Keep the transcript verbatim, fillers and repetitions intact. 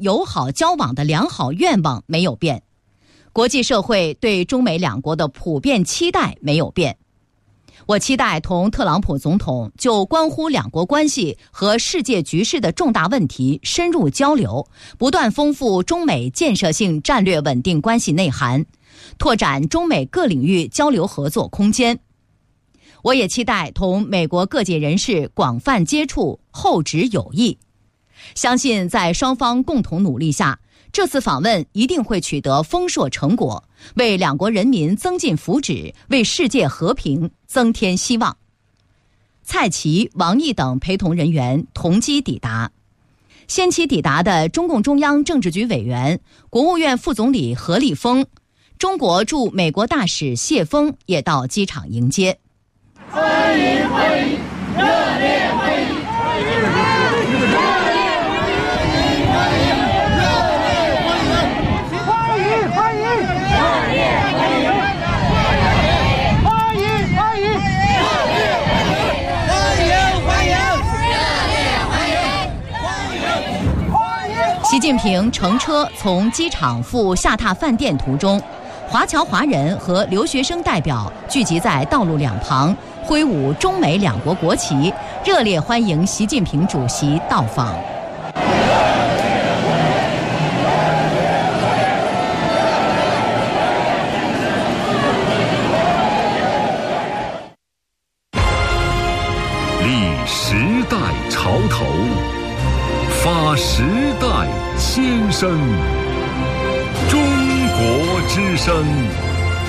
友好交往的良好愿望没有变，国际社会对中美两国的普遍期待没有变。我期待同特朗普总统就关乎两国关系和世界局势的重大问题深入交流，不断丰富中美建设性战略稳定关系内涵，拓展中美各领域交流合作空间。我也期待同美国各界人士广泛接触，厚植友谊。相信在双方共同努力下，这次访问一定会取得丰硕成果，为两国人民增进福祉，为世界和平增添希望。蔡奇、王毅等陪同人员同机抵达。先期抵达的中共中央政治局委员、国务院副总理何立峰、中国驻美国大使谢锋也到机场迎接。 欢迎欢迎，热烈欢迎！ 习近平乘车从机场赴下榻饭店途中，华侨华人和留学生代表聚集在道路两旁，挥舞中美两国国旗，热烈欢迎习近平主席到访。 立时代潮头，发时代先声，中国之声。